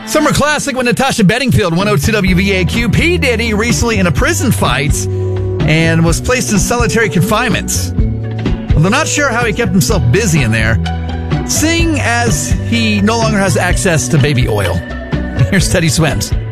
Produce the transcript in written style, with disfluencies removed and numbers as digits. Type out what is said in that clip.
Summer classic with Natasha Bedingfield, 102 WVAQ. P. Diddy recently in a prison fight and was placed in solitary confinement. Although not sure how he kept himself busy in there, seeing as he no longer has access to baby oil. Here's Teddy Swims.